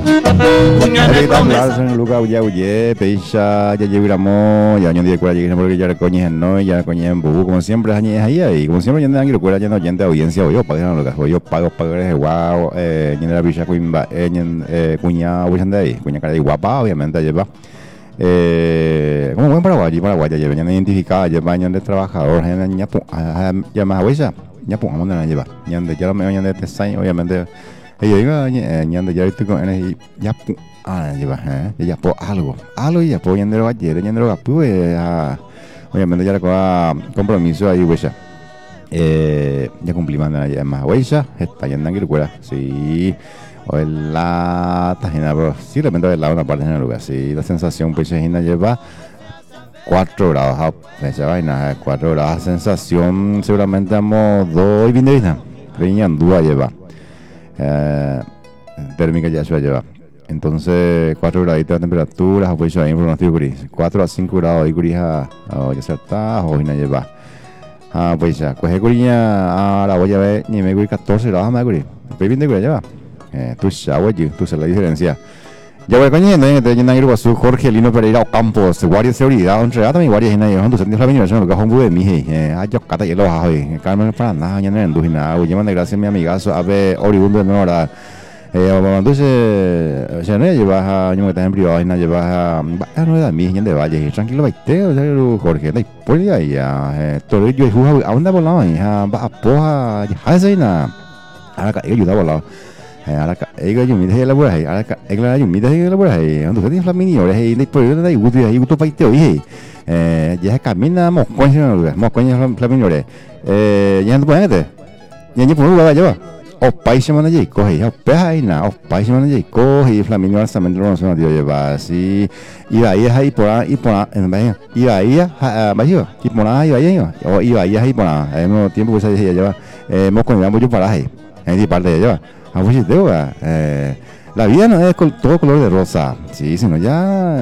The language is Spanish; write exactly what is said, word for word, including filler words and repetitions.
Espectacular, señor Lucas, ya oye, pecha, ya llevamos, ya año de cuera, ya porque ya recoñes no, ya recoñes en bubu, como siempre, añes ahí, ahí, como siempre, ya andan aquí, cuera, ya no oyente audiencia, o yo, pagan lo que yo pago, pago, es guau, eh, ya la picha, cuimba, eh, cuña, voy a ahí, cuña cara de guapa, obviamente, lleva. Eh, como buen paraguayo, paraguaya, lleva, ya no identificada, lleva años de trabajador, ya ya ya más huella, ya pongamos la lleva, ya de ya me ya de design, obviamente. Ellos digan, ya ya estoy con él ya ah lleva eh ya po algo algo ya po yendo a ayer yendo a pues obviamente ya la compromiso ahí huella eh ya cumplimos ya más huella está yendo aquí recuerda sí o la tajina pero sí de repente de la una parte en el lugar sí la sensación pues es lleva cuatro grados esa vaina cuatro grados sensación seguramente vamos dos y veinte vista venían dos lleva Eh, térmica ya se va a llevar. Entonces, cuatro graditos de temperatura, pues ahí en pronóstico gris. cuatro a cinco grados de gris a ya se está, o no lleva. Ah, pues ya, coge guriña, ahora voy a ver, ni me guri catorce grados más guri. Pues bien de guri lleva. Eh, tú sabes, tú sabes la diferencia. Ya voy coño, ¿no? Te llenan el su Jorge Lino Pereira Campos, guardia de seguridad, entre otros, guardia en ahí, donde se tiene la venida, lo que es un buen mi, eh, ay, yo cata y lo bajo, Carmen para nada, ya no en dujina, oye, manda gracias mi amigazo, a ver, oriundo de hora, eh, entonces, ya no llevas a, yo me estás en privado, y no llevas a, a no da mi, ya de valle, tranquilo, vaite, o sea, Jorge, la historia ya, eh, todo yo juego, a dónde volamos, ya, va a poja, ya hace nada, ahora que ayuda volado. Ahora ega yo mira la buena ahí ahora ega yo mira la buena ahí cuando se tiene flaminio ahí después de ahí gusto ahí gusto paite oye eh ya camina mo coño mo coño flaminio eh ya no puede ya ni por lugar ya va o país semana allí coge ya peja na o país semana allí coge flaminio alzamente lo no dio lleva así y ahí es ahí por ahí por ahí y ahí va yo y por ahí va yo o iba ahí ahí por ahí al mismo tiempo que se decía lleva eh mo coño yo para ahí ahí parte de lleva a eh, la vida no es todo color de rosa, sí, sino ya